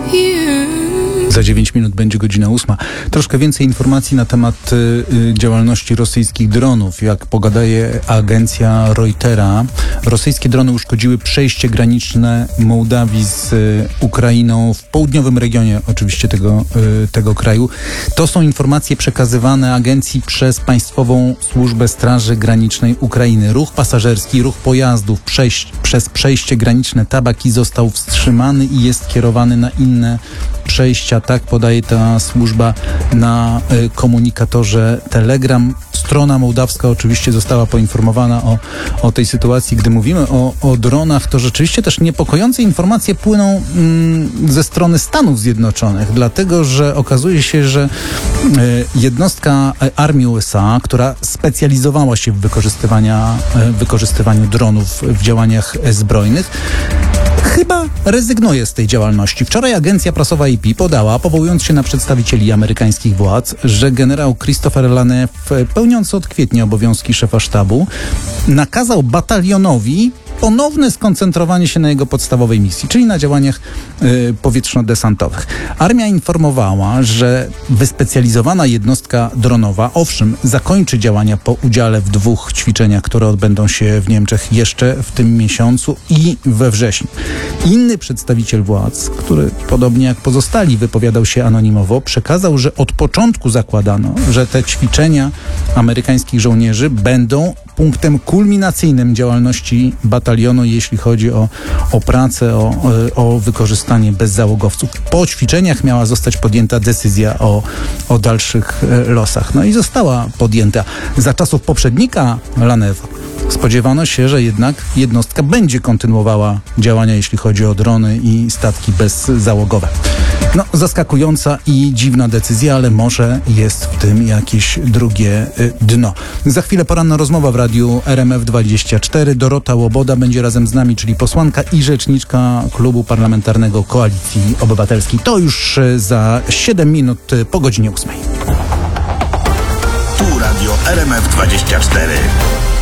Za 9 minut będzie godzina 8. Troszkę więcej informacji na temat działalności rosyjskich dronów. Jak podaje agencja Reutera, rosyjskie drony uszkodziły przejście graniczne Mołdawii z Ukrainą w południowym regionie oczywiście tego kraju. To są informacje przekazywane agencji przez Państwową Służbę Straży Granicznej Ukrainy. Ruch pasażerski, ruch pojazdów przez przejście graniczne Tabaki został wstrzymany i jest kierowany na inne przejścia. Tak podaje ta służba na komunikatorze Telegram. Strona mołdawska oczywiście została poinformowana o tej sytuacji. Gdy mówimy o dronach, to rzeczywiście też niepokojące informacje płyną ze strony Stanów Zjednoczonych, dlatego że okazuje się, że jednostka armii USA, która specjalizowała się w wykorzystywaniu dronów w działaniach zbrojnych, chyba rezygnuje z tej działalności. Wczoraj agencja prasowa AP podała, powołując się na przedstawicieli amerykańskich władz, że generał Christopher Lanew, pełniący od kwietnia obowiązki szefa sztabu, nakazał batalionowi ponowne skoncentrowanie się na jego podstawowej misji, czyli na działaniach powietrzno-desantowych. Armia informowała, że wyspecjalizowana jednostka dronowa, owszem, zakończy działania po udziale w 2 ćwiczeniach, które odbędą się w Niemczech jeszcze w tym miesiącu i we wrześniu. Inny przedstawiciel władz, który podobnie jak pozostali wypowiadał się anonimowo, przekazał, że od początku zakładano, że te ćwiczenia amerykańskich żołnierzy będą punktem kulminacyjnym działalności batalionu, jeśli chodzi o pracę, o wykorzystanie bezzałogowców. Po ćwiczeniach miała zostać podjęta decyzja o dalszych losach. No i została podjęta. Za czasów poprzednika Lanewa spodziewano się, że jednak jednostka będzie kontynuowała działania, jeśli chodzi o drony i statki bezzałogowe. No, zaskakująca i dziwna decyzja, ale może jest w tym jakieś drugie dno. Za chwilę poranna rozmowa w radiu RMF24. Dorota Łoboda będzie razem z nami, czyli posłanka i rzeczniczka Klubu Parlamentarnego Koalicji Obywatelskiej. To już za 7 minut po godzinie 8. Tu radio RMF24.